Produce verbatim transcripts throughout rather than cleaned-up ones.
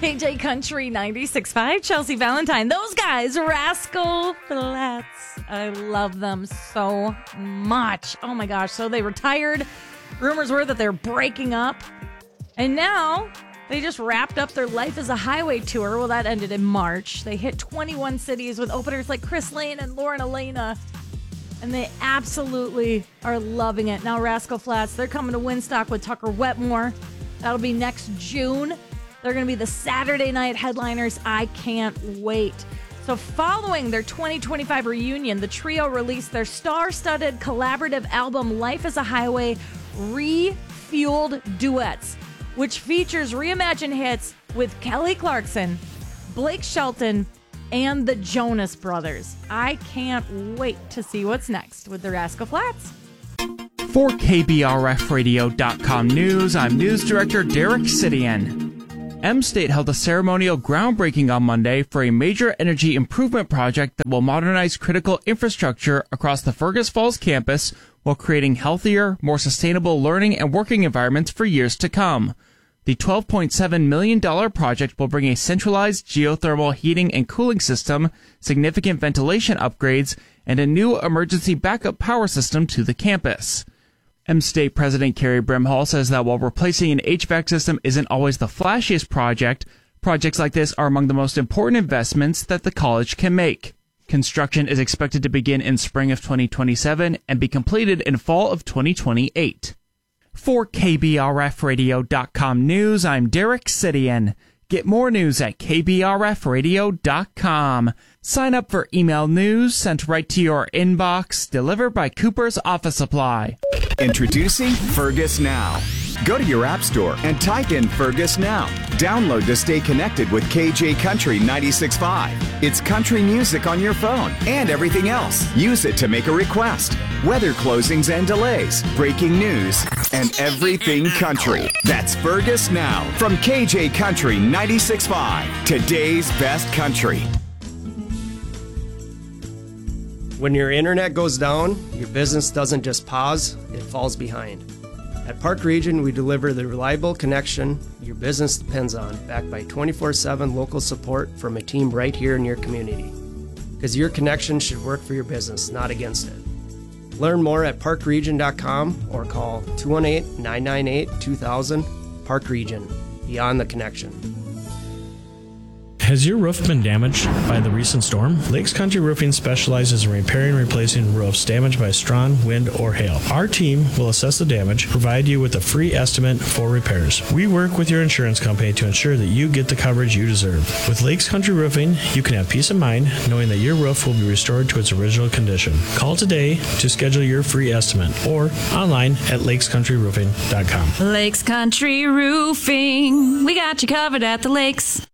K J Country ninety-six point five, Chelsea Valentine. Those guys, Rascal Flatts. I love them so much. Oh my gosh. So they retired. Rumors were that they're breaking up. And now they just wrapped up their Life as a Highway tour. Well, that ended in March. They hit twenty-one cities with openers like Chris Lane and Lauren Elena. And they absolutely are loving it. Now, Rascal Flatts, they're coming to Woodstock with Tucker Wetmore. That'll be next June. They're going to be the Saturday night headliners. I can't wait. So following their twenty twenty-five reunion, the trio released their star-studded collaborative album, Life as a Highway, Refueled Duets, which features reimagined hits with Kelly Clarkson, Blake Shelton, and the Jonas Brothers. I can't wait to see what's next with the Rascal Flatts. For K B R F radio dot com News, I'm News Director Derek Sidian. M-State held a ceremonial groundbreaking on Monday for a major energy improvement project that will modernize critical infrastructure across the Fergus Falls campus while creating healthier, more sustainable learning and working environments for years to come. The twelve point seven million dollars project will bring a centralized geothermal heating and cooling system, significant ventilation upgrades, and a new emergency backup power system to the campus. M-State President Carrie Brimhall says that while replacing an H V A C system isn't always the flashiest project, projects like this are among the most important investments that the college can make. Construction is expected to begin in spring of twenty twenty-seven and be completed in fall of twenty twenty-eight. For K B R F radio dot com News, I'm Derek Sidian. Get more news at K B R F radio dot com. Sign up for email news sent right to your inbox, delivered by Cooper's Office Supply. Introducing Fergus Now. Go to your app store and type in Fergus Now. Download to stay connected with K J Country ninety-six point five. It's country music on your phone and everything else. Use it to make a request. Weather closings and delays, breaking news, and everything country. That's Fergus Now from K J Country ninety-six point five. Today's best country. When your internet goes down, your business doesn't just pause, it falls behind. At Park Region, we deliver the reliable connection your business depends on, backed by twenty-four seven local support from a team right here in your community. Because your connection should work for your business, not against it. Learn more at park region dot com or call two one eight, nine nine eight, two thousand. Park Region, beyond the connection. Has your roof been damaged by the recent storm? Lakes Country Roofing specializes in repairing and replacing roofs damaged by strong wind or hail. Our team will assess the damage, provide you with a free estimate for repairs. We work with your insurance company to ensure that you get the coverage you deserve. With Lakes Country Roofing, you can have peace of mind knowing that your roof will be restored to its original condition. Call today to schedule your free estimate or online at lakes country roofing dot com. Lakes Country Roofing. We got you covered at the lakes.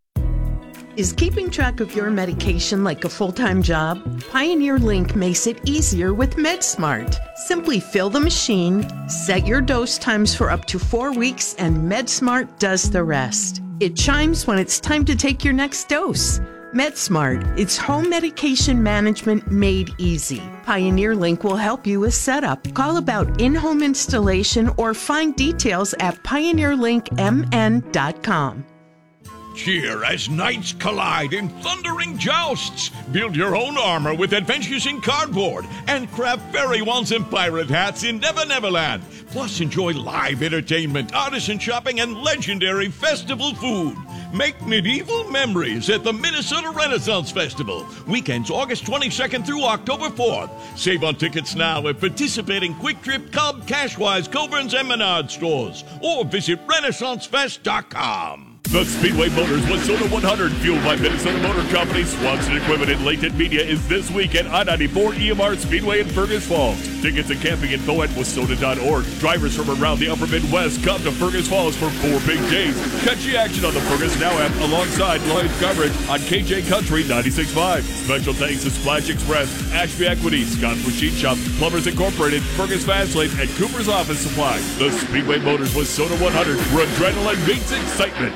Is keeping track of your medication like a full-time job? Pioneer Link makes it easier with MedSmart. Simply fill the machine, set your dose times for up to four weeks, and MedSmart does the rest. It chimes when it's time to take your next dose. MedSmart, it's home medication management made easy. Pioneer Link will help you with setup. Call about in-home installation or find details at pioneer link m n dot com. Cheer as knights collide in thundering jousts. Build your own armor with Adventures in Cardboard and craft fairy wands and pirate hats in Never Neverland. Plus, enjoy live entertainment, artisan shopping, and legendary festival food. Make medieval memories at the Minnesota Renaissance Festival. Weekends August twenty-second through October fourth. Save on tickets now at participating Quick Trip, Cub, Cashwise, Coburn's, and Menard stores. Or visit renaissance fest dot com. The Speedway Motors Wayzata one hundred, fueled by Minnesota Motor Company, Swanson Equipment, and Latent Media, is this week at I ninety-four E M R Speedway in Fergus Falls. Tickets and camping info at wayzata dot org. Drivers from around the upper Midwest come to Fergus Falls for four big days. Catch the action on the Fergus Now app alongside live coverage on K J Country ninety-six point five. Special thanks to Splash Express, Ashby Equity, Scott's Machine Shop, Plumbers Incorporated, Fergus Fast Lane, and Cooper's Office Supply. The Speedway Motors Wayzata one hundred, where adrenaline meets excitement.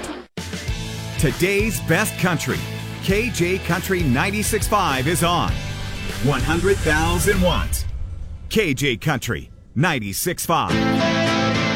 Today's best country. K J Country ninety-six point five is on. one hundred thousand watts. K J Country ninety-six point five.